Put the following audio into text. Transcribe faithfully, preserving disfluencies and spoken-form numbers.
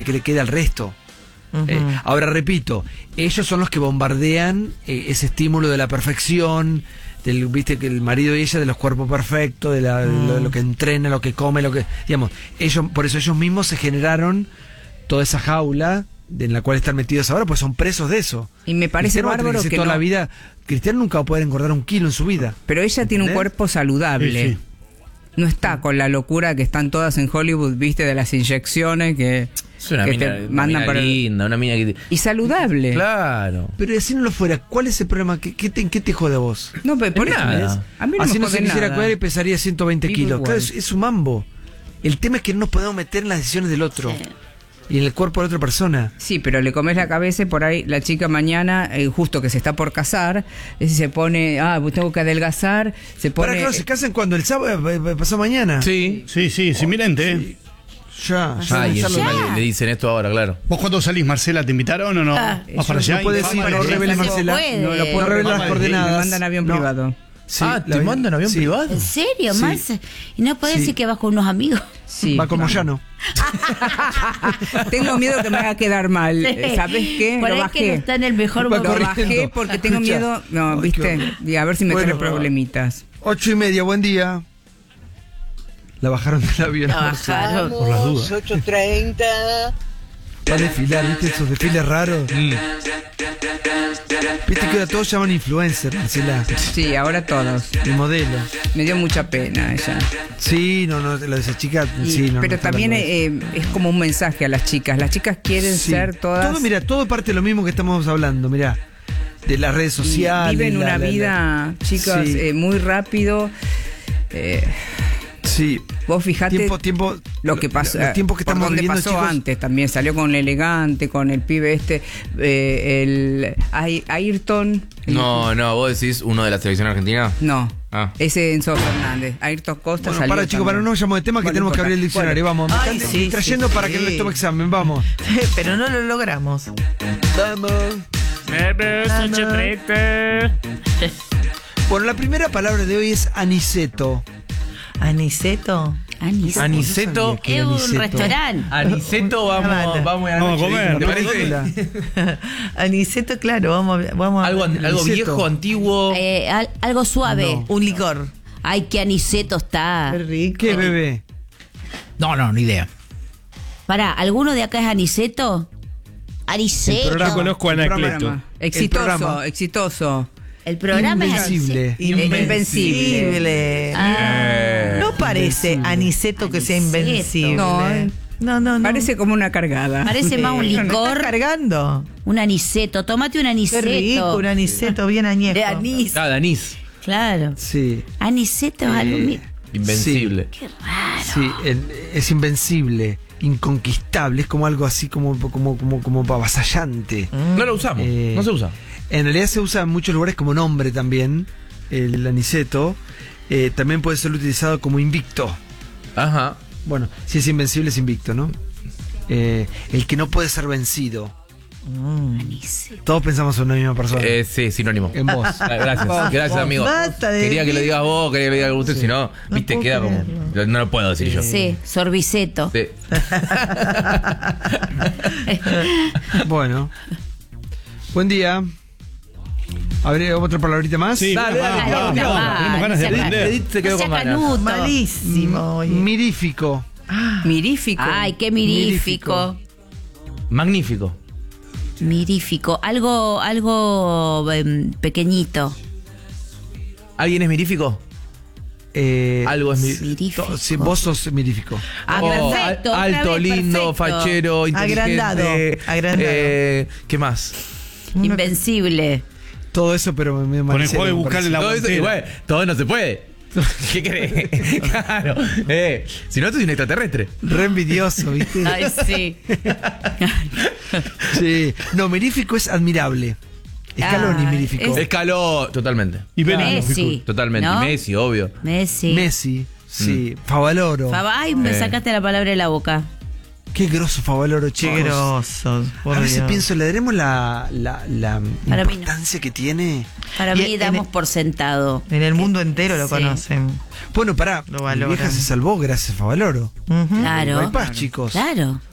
que le quede al resto. Uh-huh. Eh, ahora repito, ellos son los que bombardean eh, ese estímulo de la perfección, del, viste que el marido y ella de los cuerpos perfectos, de, la, uh-huh. lo, lo que entrena, lo que come, lo que, digamos, ellos, por eso ellos mismos se generaron toda esa jaula en la cual están metidos ahora, pues son presos de eso. Y me parece Cristiano bárbaro que toda no. la vida, Cristiano nunca va a poder engordar un kilo en su vida. Pero ella tiene un cuerpo saludable. Sí, sí. No está con la locura que están todas en Hollywood, viste, de las inyecciones que, es una que mina, te una mandan mina para linda, una mina que... Y saludable. Claro. Pero si no lo fuera, ¿cuál es el problema? ¿Qué, qué, te, qué te jode a vos? No, pero por nada. eso, a mí no Así me no se quisiera nada. cuidar y pesaría ciento veinte Vivo kilos. igual. Claro, es, es un mambo. El tema es que no nos podemos meter en las decisiones del otro. Sí. Y en el cuerpo de otra persona. Sí, pero le comes la cabeza y por ahí la chica mañana, eh, justo que se está por casar, eh, se pone, ah, tengo que adelgazar, se pone... Para, claro, se casan cuando el sábado, eh, pasó mañana. Sí, sí, sí, sí, mirente, ¿eh? Ya, ya. Ah, y encima le, le dicen esto ahora, claro. ¿Vos cuando salís, Marcela, te invitaron o no? Ah, ¿Vas para allá? No puede decir, no reveles, Marcela. No lo puedo revelar las coordenadas. Me mandan avión no. privado. Sí, ah, ¿te mandan avión sí. privado? ¿En serio, Sí. Marce? ¿Y no podés Sí. decir que vas con unos amigos? Sí, va con vamos. Moyano. Tengo miedo que me haga quedar mal. ¿Sabes qué? Por Lo ahí bajé. que no está en el mejor Va momento. Lo corriendo. bajé porque tengo Escucha. miedo. No, Ay, viste. qué Y a ver si me Bueno, trae problemitas. Ocho y media, buen día. La bajaron del avión. La bajaron. Por las dudas. ocho treinta. Va a desfilar, ¿viste? Esos desfiles raros. Mm. Viste que ahora todos llaman influencer, Marcela. Sí, ahora todos. Y modelo. Me dio mucha pena ella. Sí, no, no, lo de esa chica, Y- sí, no. pero no está también hablando de eso. eh, es como un mensaje a las chicas. Las chicas quieren Sí. ser todas. Todo, mira, todo parte de lo mismo que estamos hablando, mira. De las redes y sociales. viven la- una la- la- vida, chicas, Sí. eh, muy rápido. Eh, Sí. vos fijate Tiempo, tiempo. lo que pasó, Los tiempos que por estamos donde viviendo, pasó chicos. antes también. Salió con el elegante, con el pibe este, eh, el Ay- Ayrton. el- No, no, vos decís uno de la selección argentina. No, Ah. ese Enzo Fernández. Ayrton Costa Bueno, salió para chicos, también. para no nos llamamos de tema que Bueno, tenemos que no abrir el importa. diccionario. Bueno, Vamos, me Ay, están sí, distrayendo sí, para que sí. no les tome examen. Vamos. Pero no lo logramos. Vamos. Bueno, la primera palabra de hoy es aniceto. Aniceto. Aniceto. Aniceto. ¿Qué Es un aniceto? restaurante. Aniceto, vamos, Vamos. vamos a la Vamos a noche, comer, ¿te ¿no? parece? Aniceto, claro, vamos a... Vamos a Algo, algo Aniceto. viejo, antiguo. Eh, al- algo suave. No. un licor. Ay, qué aniceto está. Qué rico. ¿Qué bebé? No, no, ni idea. Pará, ¿alguno de acá es aniceto? Aniceto. programa. conozco a El programa. Anacleto. Exitoso, programa. exitoso. El programa es Invencible. aniceto. Invencible. Eh, No parece Invencible. Aniceto que sea Aniceto. invencible. No, eh. no, no, no. Parece como una cargada. Parece más un ¿Me estás licor. cargando? Un aniceto. Tómate un Qué aniceto. rico, un aniceto bien añejo. De anís. Ah, Danís. Claro. Sí. Aniceto es algo. mi- Invencible. Qué raro. Sí, el- es invencible, inconquistable, es como algo así como, como, como, como avasallante. No lo usamos, Eh, no se usa. En realidad se usa en muchos lugares como nombre también, el aniceto. Eh, también puede ser utilizado como invicto. Ajá. Bueno, si es invencible es invicto, ¿no? Eh, el que no puede ser vencido. Aniceto. Todos pensamos en una misma persona. Eh, sí, sinónimo. En vos. Ah, Gracias, gracias, amigo. Basta de Quería que lo mí. digas vos, quería que lo digas usted, si no, No viste, puedo queda como. creerlo. No lo puedo decir yo. Sí, sorbiceto. Sí. Bueno. Buen día. A ver, otra palabrita más. Sí, Dale, vamos, dale, vamos, dale, vamos, dale, tenemos ganas de dale. aprender. Edith se quedó No sea con ganas. canuto. Malísimo. oye. Mirífico. Mirífico. Ay, qué mirífico. Magnífico. Mirífico. Algo, algo em, pequeñito. ¿Alguien es mirífico? Eh, Algo es mi- Mirífico. to- sí, vos sos mirífico. Ah, Oh, perfecto. al- otra alto, vez, lindo, perfecto. fachero, inteligente. Agrandado, agrandado. Eh, ¿Qué más? Invencible. Todo eso, pero me Con el juego de buscarle la Todo eso, guantera. igual, todo no se puede. ¿Qué crees? Claro. Eh, si no, tú eres un extraterrestre. Re envidioso, ¿viste? Ay, sí. Sí. No, mirífico es admirable. Scaloni Ah, mirífico. es- Escaló totalmente. Y ven, Messi. Totalmente. ¿no? Y Messi, obvio. Messi. Messi, sí. Favaloro. Fava- Ay, me Eh. sacaste la palabra de la boca. Qué grosso Favaloro, Qué chicos. grosos. por A veces Dios. pienso, ¿le daremos la, la, la Para mí no. importancia que tiene? Para Y mí en damos el- por sentado. En el mundo entero lo Sí. conocen. Bueno, pará, Lo mi valoran. vieja se salvó gracias a Favaloro. Ujú. Claro. No hay paz, chicos. Claro.